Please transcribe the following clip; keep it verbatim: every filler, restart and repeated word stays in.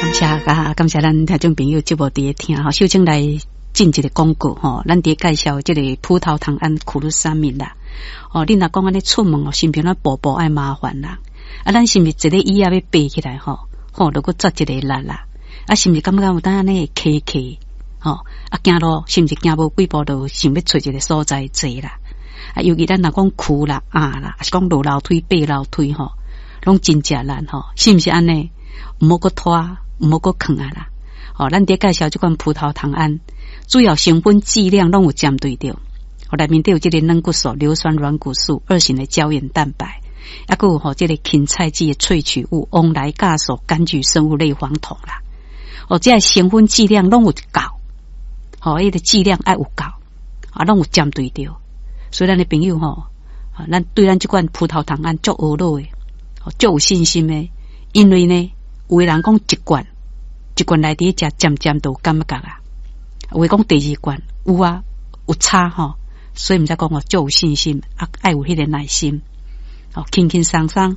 感谢啊，感谢咱听众朋友节目伫咧听吼，首先来进一个广告吼，咱伫介绍即个葡萄糖胺苦鲁沙米啦。哦，你若讲安尼出门哦，是毋是咱步步爱麻烦啦？啊，咱是毋是一个椅仔要爬起来吼？吼，如果抓一个力啦，啊，是毋是感觉有当安尼会卡卡？吼，啊，行路是毋是行无几步就想要找一个所在坐啦？啊，尤其咱若讲苦啦、啊啦，还是讲落楼梯、爬楼梯吼，拢真正难吼，是毋是安尼？毋好搁拖，毋好搁囥啊啦！哦，咱伫介绍即款葡萄糖胺，主要成分剂量拢有针对着，哦，内面都有即个软骨素、硫酸软骨素、二型的胶原蛋白，还佫有吼即个芹菜籽的萃取物、翁来酵素、柑橘生物类黄酮啦。哦，这成分剂量拢有够，哦，迄个剂量爱有够，啊，拢有针对着。所以咱的朋友吼，啊，咱对咱即款葡萄糖胺足学老的，哦，足有信心的，因为呢。有的人讲一罐，一罐内底食渐渐都有感觉啊。有的讲第二罐有啊，有差吼，所以毋才讲我足有信心啊，爱有迄个耐心，哦，轻轻松松